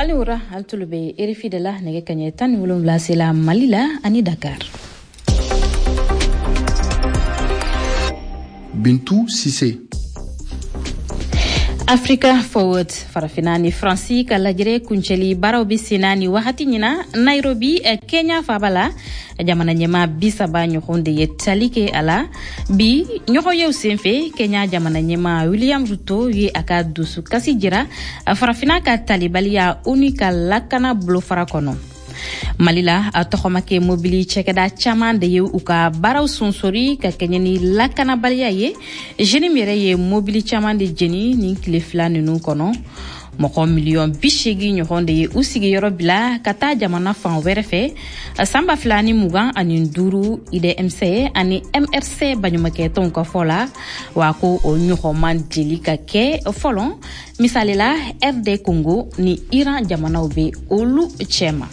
Aliura altulube RFI de la nege kanye tan wolonwula sela Mali la ani Dakar. Bintou Cissé. Africa Forward farafinani Fransi kalajere kuncheli baraw sinani wahati nyina Nairobi Kenya fabala jamana nyema bisaba nyokonde yetalike ala bi nyoko yew senfe Kenya jamana nyema William Ruto ye akadusu kasijira farafina ka talibali ya unika lakana blofara kono Malila atokhomake mobili chekeda chaman de yew uka baraw sonsori ka kenyani lakana baliya ye jeni mere ye mobili chaman de jeni ni kleflani nu kono moko million bishegi nyohonde ye usigi yorobila kata jamana fan werefe samba flani mugan ani nduru IDMC ani MRC banyumake tonka fola wako o nyohoman jelika ke folon misalela RD Congo ni Iran jamana obe olu chema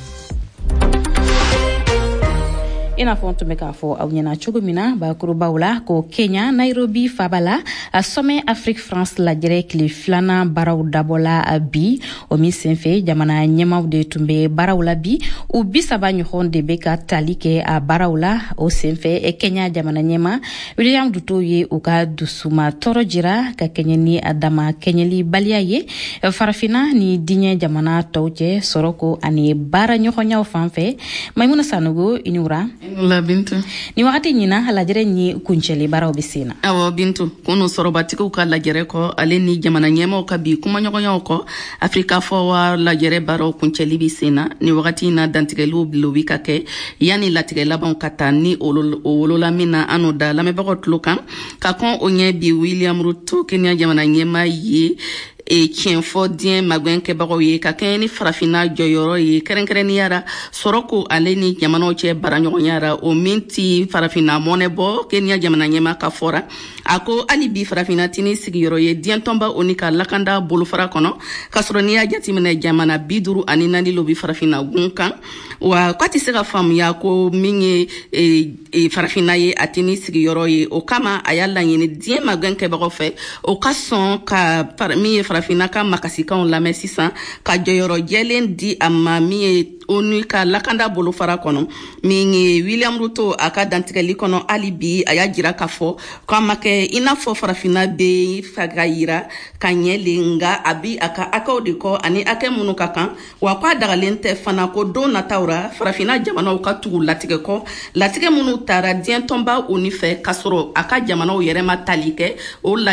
ina fonto meka fo awnyana chugumina ba kurubawla ko Kenya Nairobi fabala sommet Afrique France la direct les flana baraw dabola abi o mi senfe jamana nyemaw de tumbe barawla bi u bisaba ñu honde beka talike a barawla o senfe e Kenya jamana nyema William Ruto ye uka dusuma torojira ka Kenya ni adama Kenyali baliaye farafina ni dinye jamana tawje soroko ani bara ñu xonyaw fanfe Maymuna Sanogo inura la Bintu ni wakati nyina lajere ni kuncheli baraw bisina awo Bintu kono sorobatiko ka lajere ko ale ni jamana nyema ka bi kuma nyogo ko Africa Forward lajere baraw kuncheli bisina ni wakati na dantigelu bilobi kake yani latige labon kata ni olola mina anoda la mebako tlukan ka kon onye bi William Ruto Kenya jamana nyema ye e tienfo dien magwen ke bago ye ka ken ni farafina joyoro ye kerenkeren yara soroko ale ni jamano che baranyo yara o minti farafina monebo Kenya jamana nyema ka fora ako ali bi farafina tini sigiro ye dien tomba onika lakanda bolufara kono kasoro ni ajati mena jamana biduru ani nani lobi farafina gunkan wa kwati sega fam ya ko minye farafina ye atini sigiro ye o kama ayala yene dien magwen ke bago fe o kason ka parmi farafina ka makasika on la mesisa ka joyoro jelen di amami onu ka lakanda bolo fara kono mingi William Ruto aka dantigeli kono alibi aya jira kafo kwa make ina fo farafina be fagayira kanyelinga abi aka odiko ani ake munu kakan wa kwa dagalente fana ko do na taura farafina jamana ka tugu latige munu tara dien tomba unife kasoro aka jamana o yere matalike o la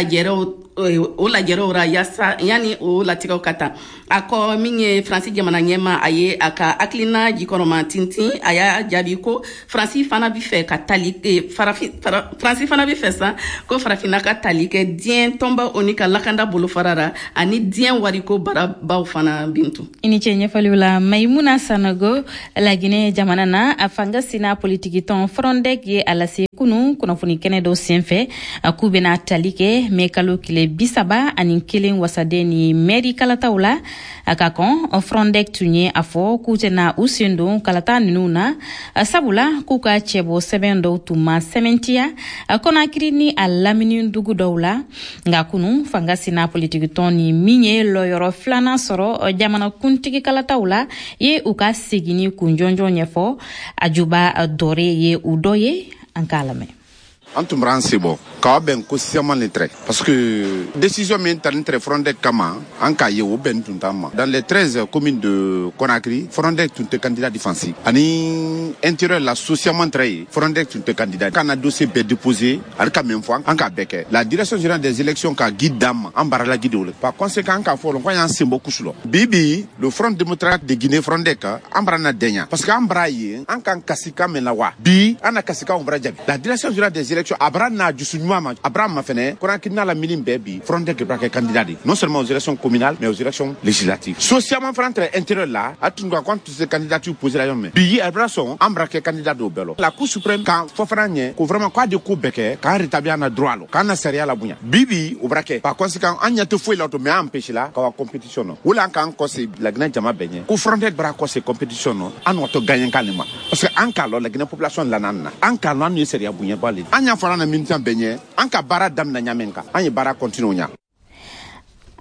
jere ora yasa yani o latika kata ako minye Francis jamana nyema aye aka aklina jikoroma tintin aya jabi ko Francis fana bi fe katalike Francis fana bi fe sa ko farafina katalike dien tomba onika lakanda bolo farara ani dien wariko bara baw fana Bintu ini chenye falula Maymuna Sanogo la Guinée jamana na afanga sina politiki ton frondek ye alase kuna funi kene do senfe kubena talike mekalo kile bisaba ani kelen wasadeni meri kalatawla akakon frondek tunye afo kutena usendo kalata nuna sabula kuka chebo sebendo tuma sementia kona kirini alamini ndugu dawla ngakunu fangasi na politiki toni minye loyoro flana soro jamana kuntiki kalatawla ye uka sigini kunjonjo nyefo ajuba dore ye udoye ankalame Antumran sebo ka ben ko siaman letre parce que décision militaire Frondek kama anka ye o ben tuntama dans les 13 communes de Conakry Frondek tunte candidat défensif ani intérieur la socialement très Frondek tunte candidat kana dossier be déposé al ka même fois anka beke la direction générale des élections ka guide dam ambarala guide par conséquent ka fo ko yan sembo kusulo bibi le Front démocratique de Guinée Frondek ambrana denya parce que ambraye anka kasika menawa bi ana kasika ombra jabi la direction générale des élections Abrana Jusunyama, Abraham Mafene, Korakina la minim baby, Frondek est candidat, non seulement aux élections communales, mais aux élections législatives. Socialement, Frondek intérieur là, à tout cas, quand ces candidatures posées là, mais Billy Abrason, Ambrake candidat au Bello. La Cour suprême, quand Fofranye, qu'on vraiment quoi de Koubeke, quand rétablir un droit, quand on a serré la bounia. Bibi, au braquet. Par conséquent, on y a tout fouillé l'autre, mais empêché là, quand on compétition. Ou là, quand c'est la Guinée Jama Beignet, qu'on Frondek braco, c'est compétition, on a tout gagné calmement. Parce que en cas, la Guinée population de la nana, en cas, on y serait à bounia balé. En y a fait un minute en beignet, en cas, bara dam na nyamenka, en y bara continue.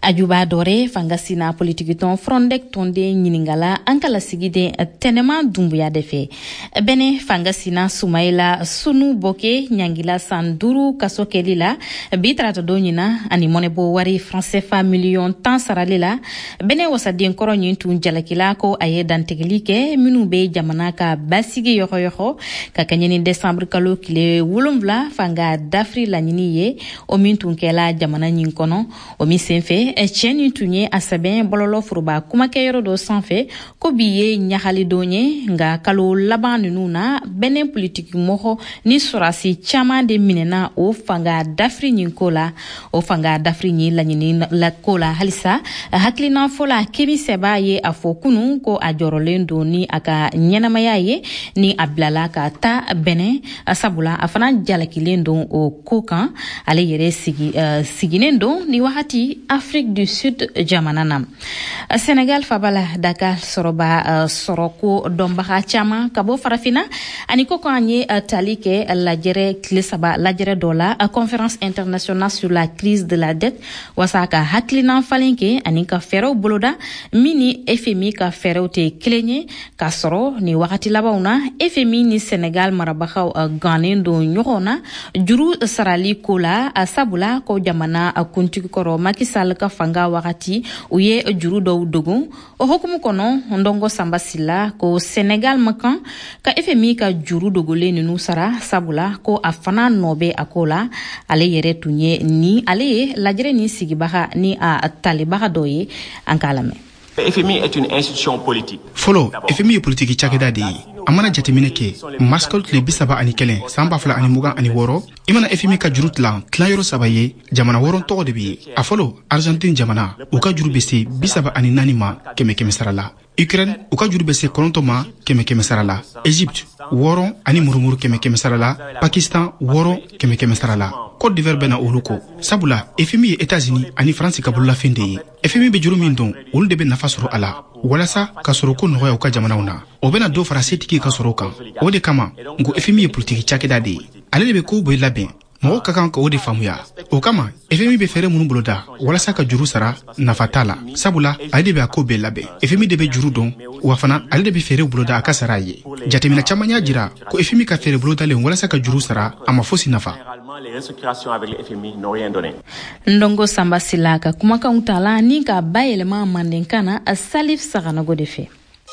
ajuba dore fangasina politique ton frondek tonde nyiningala ankala sigide tenema dumbuya defe bene fangasina sumaila sunu boke nyangila sanduru kasokelila bitrata donyina ani monebo wari français fa million tan saralila bene wasadien koronyin tun jalakila ko aye danteglike minu be jamana ka basige yoxo ka kanyeni décembre kalo kile wulumvla fanga dafri la nyiniye o min tun kela jamana nyin kono o mi senfe cheni tunye asaben bololo furuba kuma ke yoro do sanfe ko biye nyaxali donye nga kalo labanu nuna benen politique moho ni surasi chama de minena o fanga dafri nyin kola o fanga dafri nyi la nyini la kola halisa haklina fola kemi seba ye afokunu ko ajorolendo ni aka nyenamaya ye ni ablala ka ta bene sabula afana jalakilendo o kokan ale yere siginendo ni wahati Afrique du Sud jamananam Senegal fabala Dakar soroba soroko dombaha chama kabo farafina aniko kanye talike lajere klesaba lajere dola conférence internationale sur la crise de la dette wasaka haklina falinke anika fero boloda mini FMI ka fero te klenye ka soro ni wakati labauna FMI ni Senegal marabaha ganendo nyona juru sarali kola sabula ko jamana kunti koro makisal ka fanga wakati uye juru do dogun o hokumu kono ndongo sambasila ko Senegal makan ka FMI ka juru dogole ninu sara sabula ko afana nobe akola ale yere tunye ni ale lajere ni sigibaha ni a talibaha doye ankalame. FMI est une institution politique. Follow FMI politique chakeda de amana jatemine ke maskol le bisaba ani kelen samba fala ani mugan ani woro imana FMI ka jurut la tlayoro sabaye jamana woron to de bi a follow Argentine jamana u ka juru bese bisaba ani nanima keme sarala Ukraine u ka juru bese kolontoma keme sarala Egypte woron ani murumuru keme sarala Pakistan woron keme sarala Côte d'Ivoire bena oluko sabula FMI États-Unis ani France ka bulla fende FMI be juru min don ul de be nafa soro ala walasa ka soro ko no ya ka jamana una o bena do fara setiki ka soro kan o de kama ngo FMI politique chakeda de ale be ko boy laben mo ka kan ko de famuya o kama FMI be fere munu boloda walasa ka juru sara nafatala sabula ale be ko be laben FMI de be juru don wa fana ale de be fere boloda ka saraye jatemina chamanya jira ko FMI ka fere boloda le walasa ka juru sara ama fosi nafa. Les restructurations avec le FMI n'ont rien donné. Ndongo Samba Silaka kumaka utala ni ka bayelema mandenkana a Salif Saranago defe.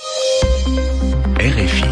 RFI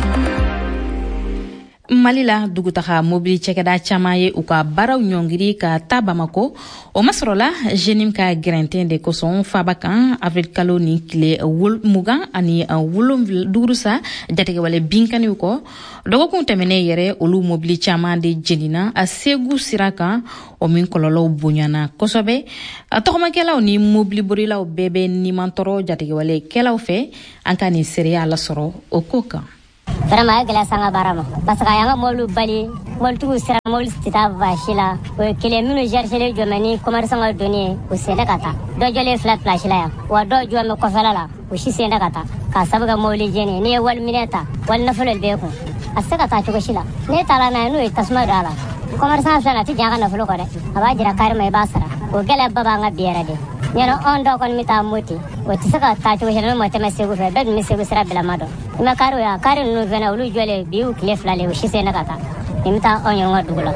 Malila dugutaha mobili chekeda chamaye uka baraw nyongiri ka tabamako o masrola jenim ka grantin de koson fabakan avril kaloni kile wul mugan ani wulum durusa jatege wale binkani uko dogo kuntemene yere olu mobili chama de jenina a segu siraka o min kololo bunyana kosobe atokoma kela oni mobili borila o bebe ni mantoro jatege wale kela fe ankani seria la soro o koka vraiment gala sanga barama parce que yanga molu bali mol tu sera mol stita vashila o kele minu jerjele jomani commerçant nga donné o senda kata do jole flat place la wa do jome ko felala o shi senda kata ka sabuga moli jeni ne wal mineta wal nafulel be ko asaka ta to shila ne tala na no tasma dala commerçant fala ti jaga nafulo ko de aba jira kar mai basara o gala baba nga biera de nyano ondo kon mita moti o tisaka ta to shila mo teme segu fe bed mi segu sira bila mado ma karo ya kare no vena ulu jole biu kile flale o shise na kata imta onyo ngadugula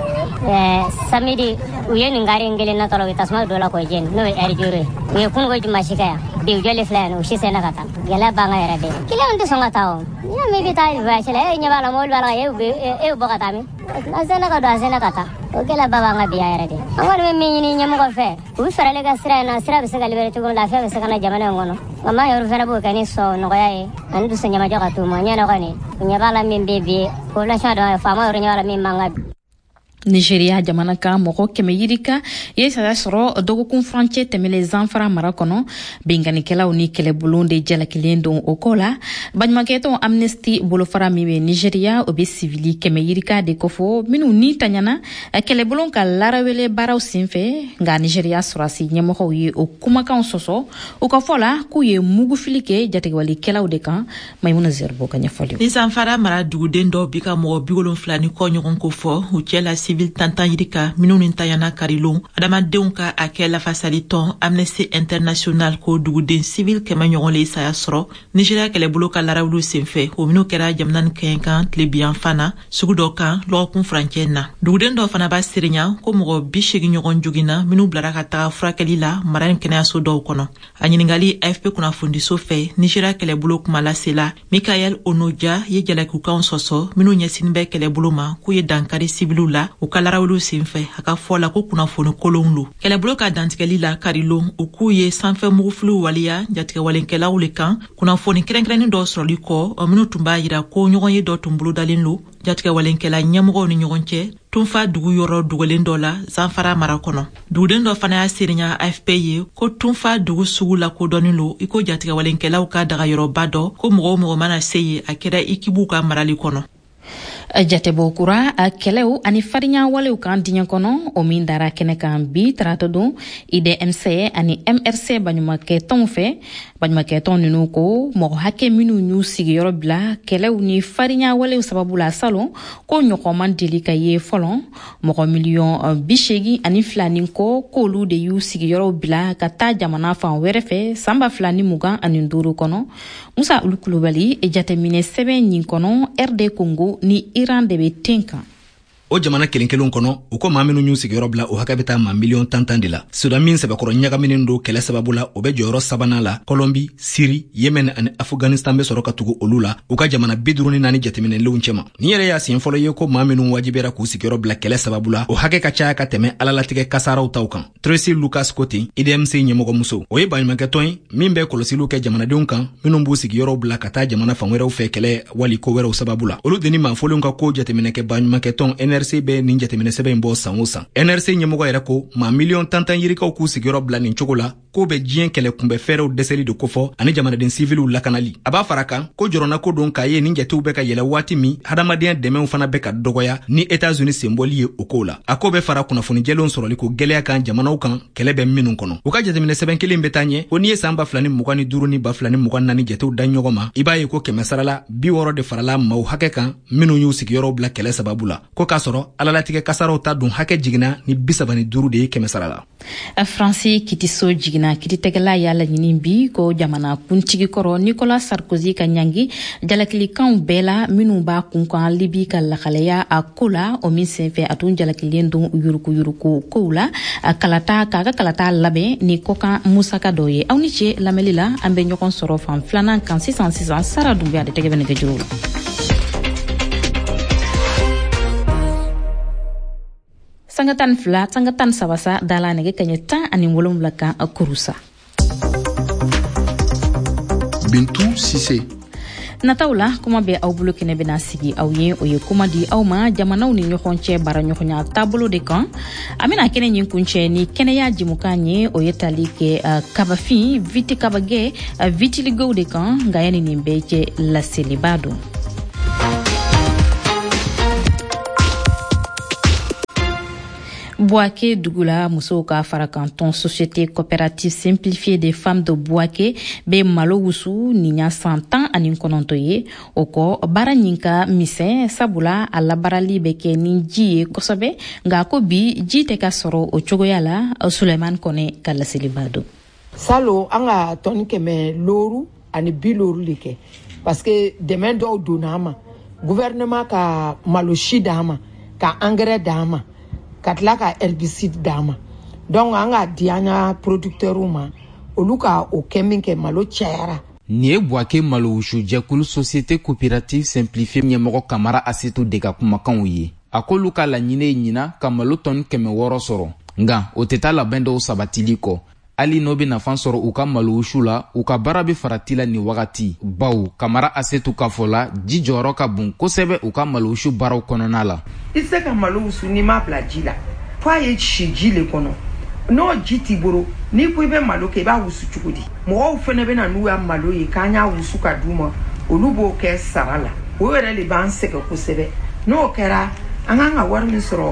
samedi uyeni ngari ngele na tolo tasma dola ko jen no erjure ye kun go juma shikaya biu jole flale o shise na kata gela banga era de kile onde songa tawo ya me bita va shela nya bala mol bala e bogata mi azena ka do azena kata o gela baba nga biya era de awar me ni nyam ko fe u farale ga sira na sira be segal bere to la fe be segana jamana ngono mama yoru fera bo kani so no yae andu se nyama joga tu mo nya no kani nya bala min bebe ko la shado fa ma yoru nya bala min manga Nigeria jamana ka moko keme yirika yesa soro dogo kun frontier temele zanfara marakono bingani kela uni kele bulonde jala kilendo okola banymaketo amnesty bolofara mibe Nigeria obe civili keme yirika de kofo minu ni tanyana kele bulon ka larawele baraw sinfe nga Nigeria surasi nyemoko yi o kumaka onsoso o kofola ku ye mugu filike jatege wali kela de kan maymuna zerbo kanya folio les zanfara mara dugudendo bika mo bigolon flani ko nyon ko fo u kela civil tantan yirika minnu ni tayana karilon adamadenw ka a kɛ lafasali tɔn Amnesty International ko duguden civil kɛmɛ ɲɔgɔn le saya sɔrɔ Nigeria kɛlɛbolo ka larawulu senfɛ o minnu kɛra jamana ni kɛɲɛ kan tile biyan fana sugu dɔ kan lɔgɔkun furancɛ na duguden dɔ fana b'a serinya ko mɔgɔ 80 ɲɔgɔn joginna minnu bilara ka taga furakɛli la mara ni kɛnɛyaso dɔw kɔnɔ a ɲiningali AFP kunnafonidiso fɛ Nigeria kɛlɛbolo kuma lasela Mikael Onoja ye jalakikukanw sɔsɔ minnu ɲɛsinin bɛ kɛlɛbolo ma k'u ye dankari sibiliw la u ka larawulu senfɛ a ka fɔ la ko kunnafoni kolonw lo kɛlɛbolo ka dantigɛli la karilon u k'u ye sanfɛ mugufiliw waliya jatigɛwalenkɛlaw le kan kunnafoni kɛrɛnkɛrɛnnin dɔ sɔrɔli kɔ minnu tun b'a yira ko ɲɔgɔn ye dɔ tun bolodalen lo jatigɛwalenkɛla ɲɛmɔgɔw ni ɲɔgɔn cɛ tunfa dugu yɔrɔ dogolen dɔ la Zanfara mara kɔnɔ duguden dɔ fana y'a serinya AFP ye ko tunfa dugu sugu la kodɔnnen lo iko jatigɛwalenkɛlaw ka dagayɔrɔba dɔ ko mɔgɔ mana se ye a kɛra ikibu ka marali kɔnɔ jatebo kura a kɛlɛw ani farinya walew kan diɲɛ kɔnɔ o min dara kɛnɛ kan bi tarata don IDMC ani MRC baɲumankɛtɔnw fɛ baɲumankɛtɔn ninnu ko mɔgɔ hakɛ minnu y'u sigiyɔrɔ bila kɛlɛw ni farinya walew sababu la salon ko ɲɔgɔnman deli ka ye fɔlɔ mɔgɔ miliyɔn 82 ani filani kɔ k'olu de y'u sigiyɔrɔw bila ka taa jamana fan wɛrɛ fɛ san 2025 kɔnɔ Musa Ulu Kulubali jateminɛ sɛbɛn ɲin kɔnɔ RD Congo ni Iran de bɛ ten kan o jamana kelenkelenw kɔnɔ u ko maa minnu y'u sigiyɔrɔ bila o hakɛ bɛ taa maa miliyɔn 10 de la Sudan min sɛbɛkɔrɔ ɲagaminen don kɛlɛ sababu la o bɛ jɔyɔrɔ sabanan la Colombie, Syrie, Yemen ani Afghanistan bɛ sɔrɔ ka tugu olu la u ka jamana 54 jateminɛlenw cɛma ni yɛrɛ y'a siɲɛ fɔlɔ ye ko maa minnu wajibera k'u sigiyɔrɔ bila kɛlɛ sababu la o hakɛ ka caya ka tɛmɛ alalatigɛ kasaraw taw kan Tracy Lucas Cote IDMC ɲɛmɔgɔmuso o ye baɲumankɛtɔn ye min bɛ kɔlɔsiliw kɛ jamanadenw kan minnu b'u sigiyɔrɔw bila ka taa jamana fan wɛrɛw fɛ kɛlɛ wali ko wɛrɛw sababu la olu deni maafolenw ka ko jateminɛkɛ baɲumankɛtɔn NRC bɛ nin jateminɛ sɛbɛn in bɔ san o san NRC ɲɛmɔgɔ yɛrɛ ko maa miliyɔn 10 yirikaw k'u sigiyɔrɔ bila nin cogo la ko bɛ diɲɛ kɛlɛ kunbɛ fɛrɛw dɛsɛli de kofɔ ani jamanaden siviluw lakanali a b'a fara kan ko jɔrɔna ko don k'a ye nin jatew bɛ ka yɛlɛ waati min hadamadenya dɛmɛw fana bɛ ka dɔgɔya ni États-Unis senbɔli ye o ko la a ko bɛ fara kunnafoni jɛlenw sɔrɔli ko gɛlɛya kan jamanaw kan kɛlɛ bɛ minnu kɔnɔ u ka jateminɛ sɛbɛn kelen bɛ taa ɲɛ ko n'i ye san 2025 ni 2024 jatew da ɲɔgɔn ma i b'a ye ko 100 sarala 60 de farala maaw hakɛ kan minnu y'u sigiyɔrɔw bila kɛlɛ sababu la ko k'a sɔrɔ alalatigɛ kasaraw ta dun hakɛ jiginna ni 75 de ye 100 sarala Fransi kitiso jigina kititegela ya la ɲini bi ko jamana kuntigi kɔrɔ Nicolas Sarkozy ka ɲangi jalakilikanw bɛɛ la minnu b'a kunkan Libi ka lakalaya a ko la o min senfɛ a tun jalakilen don yuruku kow la k'a ka kalata labɛn ni kɔkan musaka dɔ ye aw ni ce lamɛnli la an bɛ ɲɔgɔn sɔrɔ fan filanan kan sisan Sara Dunbiya de tɛgɛ bɛ nɛgɛjuru la. Sangatan sabasa dala nege kanya 10 ani 7 kan kurusa. Bintou Cissé. Nataula kuma be aw bolo kene bena sigi aw ye o ye kuma di aw ma jamanaw ni ɲɔgɔn cɛ bara ɲɔgɔnya taabolo de kan amina kene ɲin kuncɛ ni kɛnɛya jimukan ye o ye tali kɛ kabafin viti kabagɛ vitiligow de kan nka yani nin bɛɛ cɛ laseliba don. Bouaké Dougoula muso ka fara kanton société coopérative simplifiée des femmes de Bouaké be malo wusu ninya 100 ani kononto ye oko bara nyinka mise sabula ala barali be ke ni ji kosobe nga ko bi ji te ka soro o chogoya la Suleiman Kone kala selibado salo anga ton keme loru ani biloru like parce que demain do donama gouvernement ka maloshi dama ka engrais dama katla ka herbicide dama donc anga dianya producteur ma oluka o keminke malo chera ni e Bouaké malo wushu jɛkulu société coopérative simplifiée ɲɛmɔgɔ Kamara Asetu de ka kumakanw ye a ko olu ka laɲini ɲina ka malo tɔni 600 sɔrɔ nga o tɛ taa labɛn dɔw sabatili kɔ hali n'o bɛ nafa sɔrɔ u ka malo wusu la u ka baara bɛ farati la ni wagati baw Kamara Asetu ka fɔ la ji jɔyɔrɔ ka bon kosɛbɛ u ka malo wusu baaraw kɔnɔna la i se ka malo wusu ni ma bila ji la fa ye si ji le kɔnɔ n'o ji t'i bolo ni ko i bɛ malo kɛ i b'a wusu cogo di mɔgɔw fɛnɛ bɛ na n'u ya malo ye k'an y'a wusu ka d'u ma olu b'o kɛ sara la o yɛrɛ de b'an sɛgɛn kosɛbɛ n'o kɛra an kan ka wari min sɔrɔ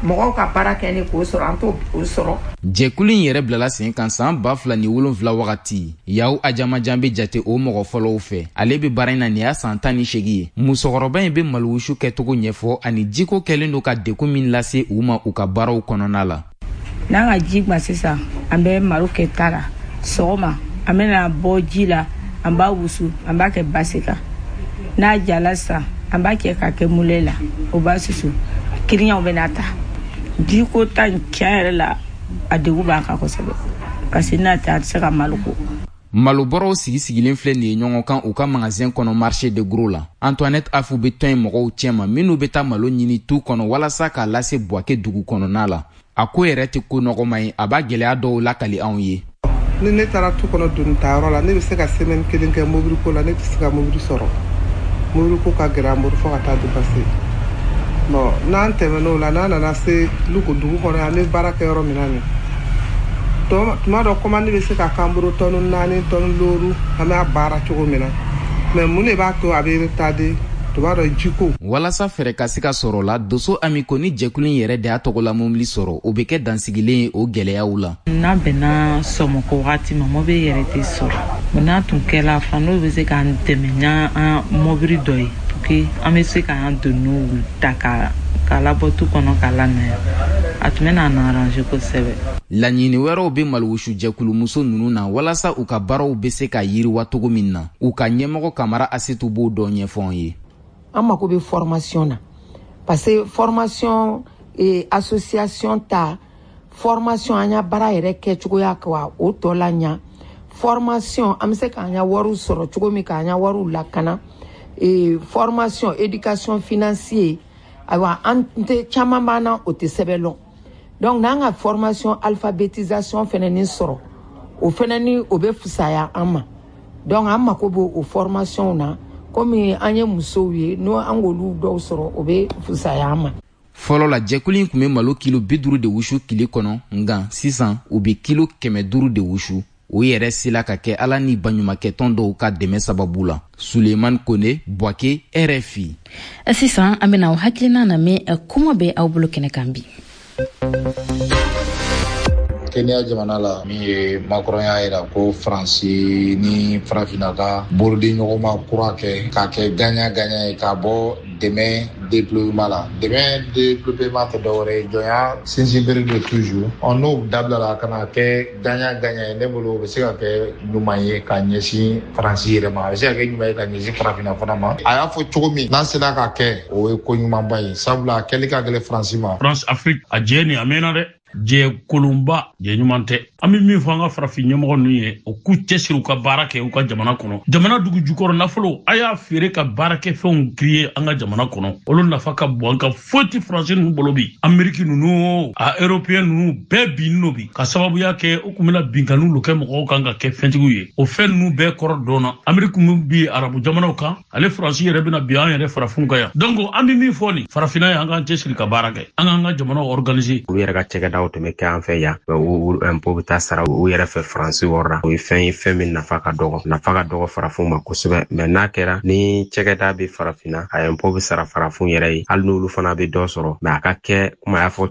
mɔgɔw ka baara kɛ ni k'o sɔrɔ an t'o sɔrɔ. Jɛkulu in yɛrɛ bilala sen kan san 2007 wagati Yaw Ajamajan bɛ jate o mɔgɔ fɔlɔw fɛ. Ale bɛ baara in na nin y'a san 18 ye. Musokɔrɔba in bɛ maliwusu kɛcogo ɲɛfɔ ani jiko kɛlen don ka degun min lase u ma u ka baaraw kɔnɔna la. N'an ka ji gba sisan an bɛ malo kɛ ta la sɔgɔma an bɛna bɔ ji la an b'a wusu an b'a kɛ basi kan n'a jala sisan an b'a kɛ ka kɛ mule la o b'a susu kiriɲaw bɛna ta ji ko ta tiɲɛ yɛrɛ la a degun b'an kan kosɛbɛ parce que n'a tɛ a tɛ se ka malo ko. Malobɔrɔw sigilen filɛ nin ye ɲɔgɔn kan u ka magasin kɔnɔ marché de gros la. Antoinette Afu bɛ tɔn in mɔgɔw cɛma minnu bɛ taa malo ɲini tu kɔnɔ walasa k'a lase Buwake dugu kɔnɔna la. A ko yɛrɛ tɛ ko nɔgɔma ye a b'a gɛlɛya dɔw lakali anw ye. Ni ne taara tu kɔnɔ doni tayɔrɔ la ne bɛ se ka semaine kelen kɛ mobili ko la ne tɛ se ka mobili sɔrɔ. Mobili ko ka gɛrɛ an bolo fo ka taa dépasser. Bon n'an tɛmɛn'o la n'an nana se Luko dugu kɔnɔ yan ne baara kɛ yɔrɔ min na nin. Tuma dɔ commande bɛ se ka k'an bolo tɔni 4 tɔni 5 an b'a baara cogo min na. Mais mun de b'a to a bɛ retarder? Walasa fɛrɛ ka se ka sɔrɔ la Doso Amiko ni jɛkulu in yɛrɛ de y'a tɔgɔla mobili sɔrɔ o bɛ kɛ dansigilen ye o gɛlɛyaw la. N'a bɛnna sɔmɔkɔ wagati ma mobili yɛrɛ tɛ sɔrɔ. N'a tun kɛla fan n'o bɛ se k'an dɛmɛ n'an mobili dɔ ye pour que an bɛ se k'an donniw ta k'a labɔ tu kɔnɔ k'a lanaya a tun bɛ n'an arranger kosɛbɛ. Laɲini wɛrɛw bɛ maliwusu jɛkulu muso ninnu na walasa u ka baaraw bɛ se ka yiriwa cogo min na u ka ɲɛmɔgɔ Kamara Asetu b'o dɔ ɲɛfɔ an ye. An mako bɛ formation na parce que formation association ta formation an ya baara yɛrɛ kɛ cogoya ka o tɔ la ɲa formation an bɛ se k'an ya wariw sɔrɔ cogo min k'an ya wariw lakana formation éducation financier ayiwa an tɛ caman b'an na o tɛ sɛbɛn lɔn donc n'an ka formation alphabétisation fɛnɛ ni sɔrɔ o fɛnɛ ni o bɛ fisaya an ma donc an mako b'o o formation na. Komi an ye musow ye n'o an k'olu dɔw sɔrɔ o bɛ fisaya an ma. Fɔlɔ la jɛkulu in tun bɛ malo kilo 50 de wusu tile kɔnɔ nka sisan u bɛ kilo 500 de wusu o yɛrɛ sela ka kɛ Ala ni baɲumankɛtɔn dɔw ka dɛmɛ sababu la. Suleiman Kone, Buwake, RFI. Sisan an bɛna aw hakilina lamɛn kuma bɛ aw bolo kɛnɛ kan bi. Kenya jamana la min ye Macron y'a yira ko Faransi ni Farafina ka bolodi ɲɔgɔnma kura kɛ k'a kɛ gagnant ye k'a bɔ dɛmɛ développement la. Dɛmɛ développement tɛ dɔwɛrɛ ye jɔnya sinsinbere de toujours n'o dabilala ka na kɛ gagnant ye ne bolo o bɛ se ka kɛ ɲuman ye ka ɲɛsin Faransi yɛrɛ ma a bɛ se ka kɛ ɲuman ye ka ɲɛsin Farafina fana ma a y'a fɔ cogo min n'an sera ka kɛ o ye ko ɲumanba ye sabula a kɛli ka gɛlɛn Faransi ma. France Afrique a jɛ nin a mɛnna dɛ. Jɛ kolonba jɛ ɲuman tɛ an bɛ min fɔ an ka farafin ɲɛmɔgɔ ninnu ye o k'u cɛsiri u ka baara kɛ u ka jamana kɔnɔ jamana dugu jukɔrɔ nafolo a y'a feere ka baara kɛ fɛnw créer an ka jamana kɔnɔ olu nafa ka bon an ka foyi tɛ Faransi ninnu bolo bi Amérique ninnu a Européen ninnu bɛɛ binnen don bi ka sababuya kɛ u tun bɛna binkaniw kɛ mɔgɔw kan ka kɛ fɛntigiw ye o fɛn ninnu bɛɛ kɔrɔ dɔnna Amérique min bi arabu jamanaw kan ale Faransi yɛrɛ bɛna bi an yɛrɛ farafinw kan yan donc an bɛ min fɔ nin farafina ye an k'an cɛsiri ka baara kɛ an k'an ka jamanaw organiser u yɛrɛ ka cɛkɛdaw tun bɛ kɛ an fɛ yan u impôt bɛ taa sara u yɛrɛ fɛ Faransi wɔrɔ o ye fɛn min nafa ka dɔgɔ farafinw ma kosɛbɛ mais n'a kɛra ni cɛkɛda bɛ farafinna a impôt bɛ sara farafinw yɛrɛ ye hali n'olu fana bɛ dɔ sɔrɔ mais a ka kɛ kuma y'a fɔ